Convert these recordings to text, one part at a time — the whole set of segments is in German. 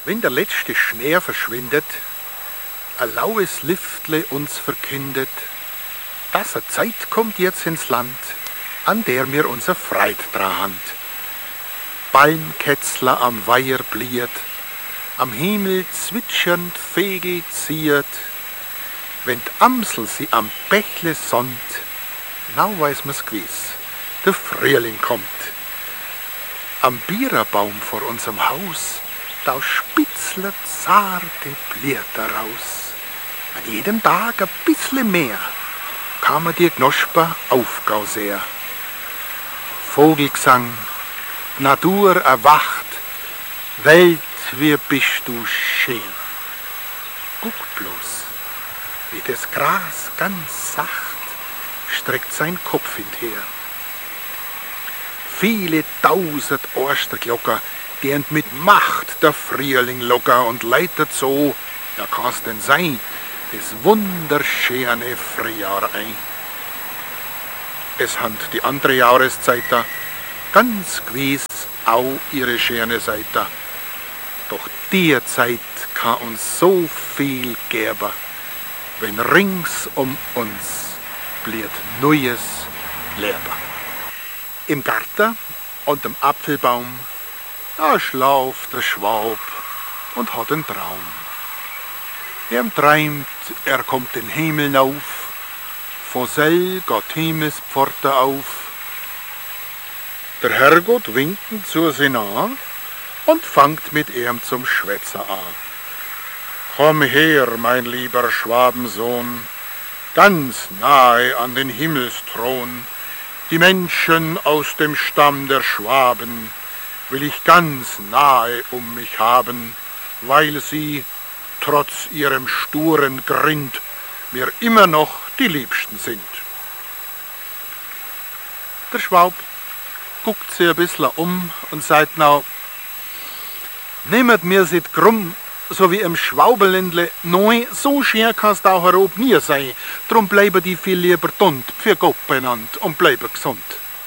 Wenn der letzte Schnee verschwindet, ein laues Liftle uns verkündet, dass eine Zeit kommt jetzt ins Land, an der mir unser Freit dran hand. Ballenkätzler am Weiher bliert, am Himmel zwitschernd Vegel ziert, wenn d'Amsel sie am Bächle sonnt, now weiß mir's gewiss, der Frühling kommt. Am Biererbaum vor unserem Haus, da spitzlet zarte Blätter raus. An jedem Tag ein bissle mehr, kann man die Knosper aufgauser. Vogelgesang, Natur erwacht, Welt, wie bist du schön. Guck bloß, wie das Gras ganz sacht streckt sein Kopf hinter. Viele tausend Osterglocker, die mit Macht der Frühling locker und leitet so, ja kann's denn sein, das wunderschöne Frühjahr ein. Es hand die andere Jahreszeit da, ganz gewiss auch ihre schöne Seite. Doch die Zeit kann uns so viel geben, wenn rings um uns blieb neues Leben. Im Garten unterm Apfelbaum, da schlauft der Schwab und hat einen Traum. Er träumt, er kommt den Himmel auf, von sell geht Himmelspforte auf. Der Herrgott winkt zu sie nah und fangt mit ihm zum Schwätzer an. Komm her, mein lieber Schwabensohn, ganz nahe an den Himmelsthron. Die Menschen aus dem Stamm der Schwaben will ich ganz nahe um mich haben, weil sie, trotz ihrem sturen Grind, mir immer noch die Liebsten sind. Der Schwab guckt sich ein bisschen um und sagt now, nehmet mir sit krumm, so wie im Schwaubeländle, nein, so schön kann's auch herob nie sein, drum bleibe die viel lieber dunt, für Gott benannt und bleibe gesund.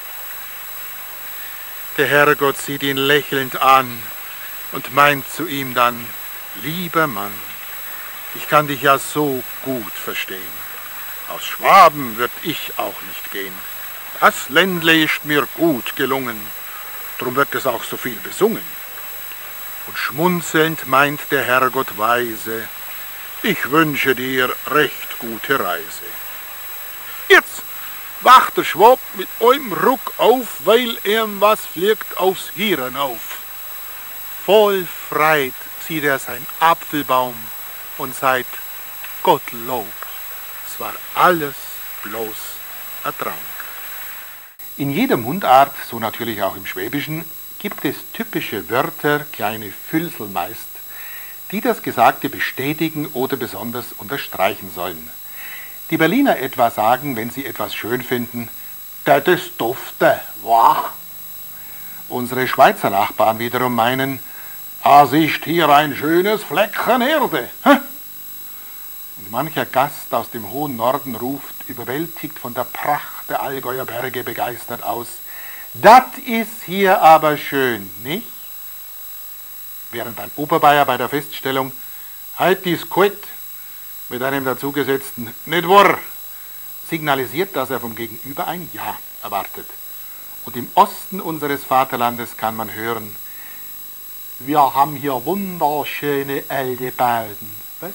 Der Herrgott sieht ihn lächelnd an und meint zu ihm dann, lieber Mann, ich kann dich ja so gut verstehen. Aus Schwaben würd ich auch nicht gehen. Das Ländle ist mir gut gelungen, drum wird es auch so viel besungen. Und schmunzelnd meint der Herrgott weise, ich wünsche dir recht gute Reise. Jetzt wacht der Schwab mit einem Ruck auf, weil ihm was fliegt aufs Hirn auf. Voll Freit sieht er sein Apfelbaum und sagt, Gottlob, es war alles bloß ein Traum. In jeder Mundart, so natürlich auch im Schwäbischen, gibt es typische Wörter, kleine Füllsel meist, die das Gesagte bestätigen oder besonders unterstreichen sollen. Die Berliner etwa sagen, wenn sie etwas schön finden, das dufte, wow. Unsere Schweizer Nachbarn wiederum meinen, es ist hier ein schönes Fleckchen Erde. Und mancher Gast aus dem hohen Norden ruft, überwältigt von der Pracht der Allgäuer Berge begeistert aus, das ist hier aber schön, nicht? Während ein Oberbayer bei der Feststellung, halt dies kalt, mit einem dazugesetzten, nicht wahr, signalisiert, dass er vom Gegenüber ein Ja erwartet. Und im Osten unseres Vaterlandes kann man hören, wir haben hier wunderschöne alte Bauten. Was?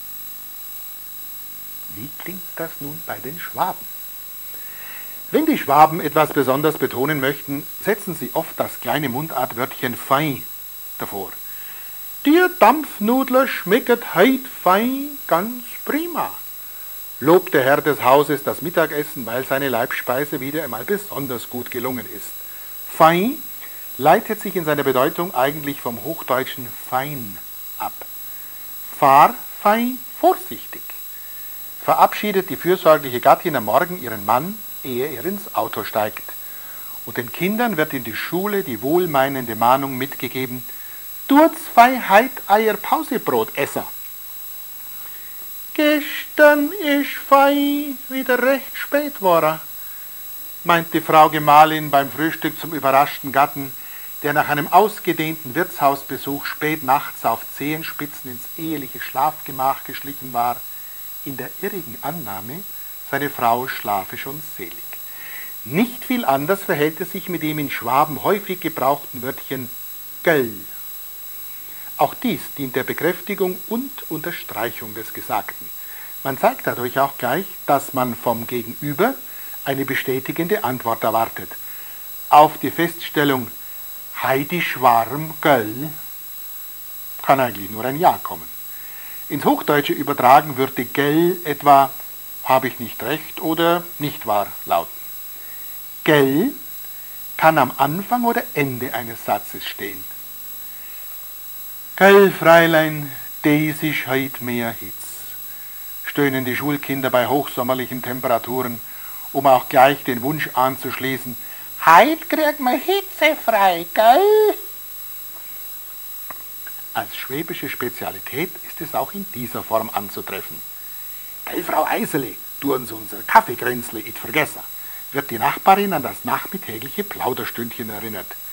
Wie klingt das nun bei den Schwaben? Wenn die Schwaben etwas besonders betonen möchten, setzen sie oft das kleine Mundartwörtchen fein davor. Die Dampfnudler schmecket heit fein, ganz prima, lobt der Herr des Hauses das Mittagessen, weil seine Leibspeise wieder einmal besonders gut gelungen ist. Fein leitet sich in seiner Bedeutung eigentlich vom hochdeutschen fein ab. Fahr fein vorsichtig, verabschiedet die fürsorgliche Gattin am Morgen ihren Mann, ehe er ins Auto steigt. Und den Kindern wird in die Schule die wohlmeinende Mahnung mitgegeben, tut's fei heit eier Pausebrot essen. Gestern ist fei wieder recht spät war, meint die Frau Gemahlin beim Frühstück zum überraschten Gatten, der nach einem ausgedehnten Wirtshausbesuch spät nachts auf Zehenspitzen ins eheliche Schlafgemach geschlichen war, in der irrigen Annahme, seine Frau schlafe schon selig. Nicht viel anders verhält es sich mit dem in Schwaben häufig gebrauchten Wörtchen göll. Auch dies dient der Bekräftigung und Unterstreichung des Gesagten. Man zeigt dadurch auch gleich, dass man vom Gegenüber eine bestätigende Antwort erwartet. Auf die Feststellung heidisch warm, göll, kann eigentlich nur ein Ja kommen. Ins Hochdeutsche übertragen würde gell etwa habe ich nicht recht oder nicht wahr lauten. Gell kann am Anfang oder Ende eines Satzes stehen. Gell, Fräulein, des ist heut mehr Hitz, stöhnen die Schulkinder bei hochsommerlichen Temperaturen, um auch gleich den Wunsch anzuschließen, heut kriegt man Hitze frei, gell? Als schwäbische Spezialität ist es auch in dieser Form anzutreffen. Gell, Frau Eisele, du uns unser Kaffeekränzle it vergessen, wird die Nachbarin an das nachmittägliche Plauderstündchen erinnert.